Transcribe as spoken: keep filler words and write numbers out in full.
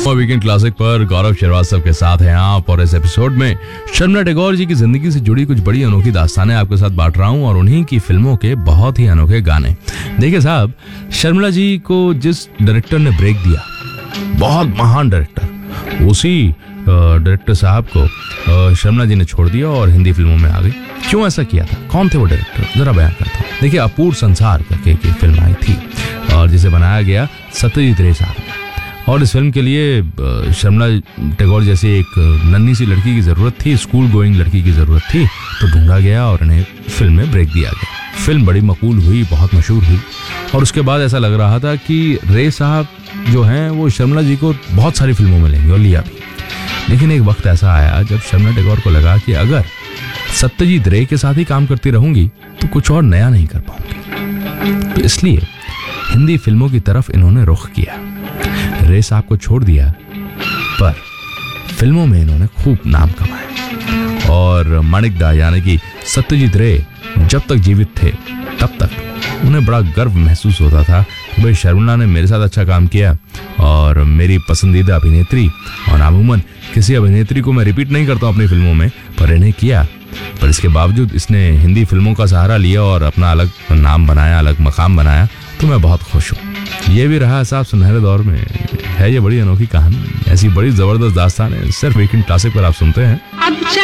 Weekend classic पर गौरव श्रीवास्तव के साथ हैं आप, और इस एपिसोड में शर्मिला टैगोर जी की जिंदगी से जुड़ी कुछ बड़ी अनोखी दास्तानें आपके साथ बांट रहा हूं और उन्हीं की फिल्मों के बहुत ही अनोखे गाने। देखिए साहब, शर्मिला जी को जिस डायरेक्टर ने ब्रेक दिया, बहुत महान डायरेक्टर, उसी डायरेक्टर साहब को शर्मिला जी ने छोड़ दिया और हिंदी फिल्मों में आ गई। क्यों ऐसा किया था? कौन थे वो डायरेक्टर? जरा बयान करता हूँ। देखिए, अपूर्व संसार करके एक फिल्म आई थी और जिसे बनाया गया सत्यजीत रे साहब ने, और इस फिल्म के लिए शर्मिला टैगोर जैसी एक नन्ही सी लड़की की ज़रूरत थी, स्कूल गोइंग लड़की की ज़रूरत थी, तो ढूंढा गया और इन्हें फिल्म में ब्रेक दिया गया। फिल्म बड़ी मकबूल हुई, बहुत मशहूर हुई, और उसके बाद ऐसा लग रहा था कि रे साहब जो हैं वो शर्मिला जी को बहुत सारी फिल्मों में लेंगे, और लिया भी। लेकिन एक वक्त ऐसा आया जब शर्मिला टैगोर को लगा कि अगर सत्यजीत रे के साथ ही काम करती रहूंगी तो कुछ और नया नहीं कर पाऊंगी, तो इसलिए हिंदी फिल्मों की तरफ इन्होंने रुख किया। रे साहब को छोड़ दिया, पर फिल्मों में इन्होंने खूब नाम कमाया, और माणिकदा यानी कि सत्यजीत रे जब तक जीवित थे तब तक उन्हें बड़ा गर्व महसूस होता था कि भाई शर्मिला ने मेरे साथ अच्छा काम किया और मेरी पसंदीदा अभिनेत्री, और अमूमन किसी अभिनेत्री को मैं रिपीट नहीं करता हूँ अपनी फिल्मों में, पर इन्हें किया। पर इसके बावजूद इसने हिंदी फिल्मों का सहारा लिया और अपना अलग नाम बनाया, अलग मकाम बनाया, तो मैं बहुत खुश हूँ। ये भी रहा साहब सुनहरे दौर में है ये बड़ी अनोखी कहानी। ऐसी बड़ी जबरदस्त दास्तान है सिर्फ वीकेंड क्लासिक पर आप सुनते हैं।